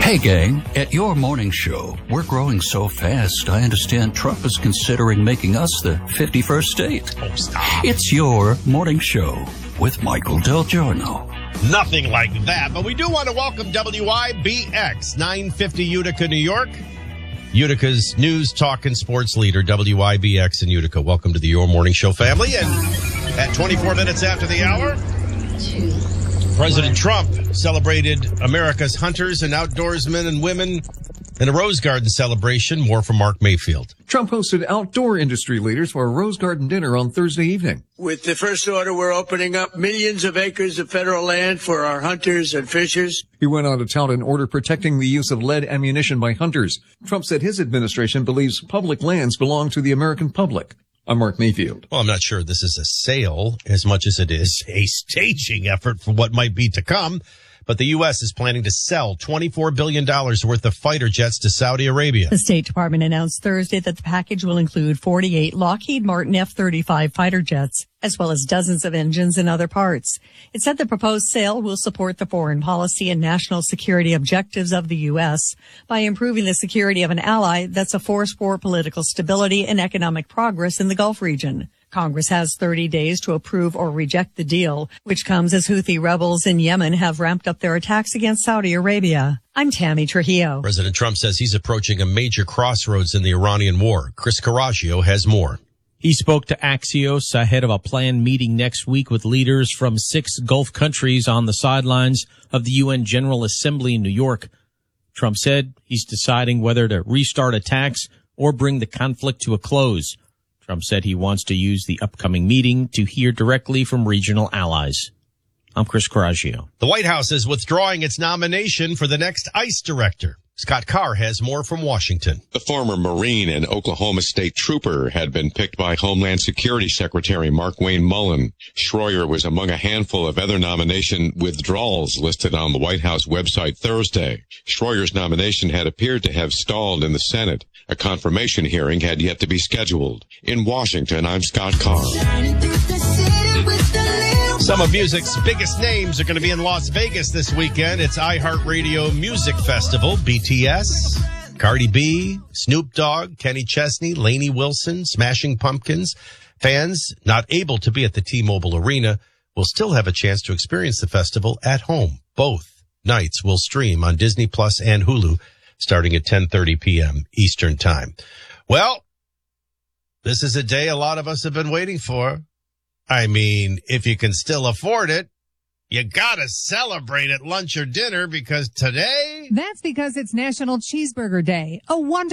Hey, gang, at your morning show, we're growing so fast, I understand Trump is considering making us the 51st state. Oh, stop. It's your morning show with Michael Del Giorno. Nothing like that, but we do want to welcome WIBX 950 Utica, New York. Utica's news, talk, and sports leader, WIBX in Utica. Welcome to the Your Morning Show family. And at 24 minutes after the hour, President Trump celebrated America's hunters and outdoorsmen and women in a Rose Garden celebration. More from Mark Mayfield. Trump hosted outdoor industry leaders for a Rose Garden dinner on Thursday evening. With the first order, we're opening up millions of acres of federal land for our hunters and fishers. He went on to tout an order protecting the use of lead ammunition by hunters. Trump said his administration believes public lands belong to the American public. I'm Mark Mayfield. Well, I'm not sure this is a sale as much as it is a staging effort for what might be to come. But the U.S. is planning to sell $24 billion worth of fighter jets to Saudi Arabia. The State Department announced Thursday that the package will include 48 Lockheed Martin F-35 fighter jets, as well as dozens of engines and other parts. It said the proposed sale will support the foreign policy and national security objectives of the U.S. by improving the security of an ally that's a force for political stability and economic progress in the Gulf region. Congress has 30 days to approve or reject the deal, which comes as Houthi rebels in Yemen have ramped up their attacks against Saudi Arabia. I'm Tammy Trujillo. President Trump says he's approaching a major crossroads in the Iranian war. Chris Coraggio has more. He spoke to Axios ahead of a planned meeting next week with leaders from 6 Gulf countries on the sidelines of the UN General Assembly in New York. Trump said he's deciding whether to restart attacks or bring the conflict to a close. Trump said he wants to use the upcoming meeting to hear directly from regional allies. I'm Chris Coraggio. The White House is withdrawing its nomination for the next ICE director. Scott Carr has more from Washington. The former Marine and Oklahoma State Trooper had been picked by Homeland Security Secretary Markwayne Mullin. Schroyer was among a handful of other nomination withdrawals listed on the White House website Thursday. Schroyer's nomination had appeared to have stalled in the Senate. A confirmation hearing had yet to be scheduled. In Washington, I'm Scott Carr. Some of music's biggest names are going to be in Las Vegas this weekend. It's iHeartRadio Music Festival. BTS, Cardi B, Snoop Dogg, Kenny Chesney, Lainey Wilson, Smashing Pumpkins. Fans not able to be at the T-Mobile Arena will still have a chance to experience the festival at home. Both nights will stream on Disney Plus and Hulu starting at 10:30 p.m. Eastern Time. Well, this is a day a lot of us have been waiting for. I mean, if you can still afford it, you gotta celebrate at lunch or dinner because today... That's because it's National Cheeseburger Day, a wonderful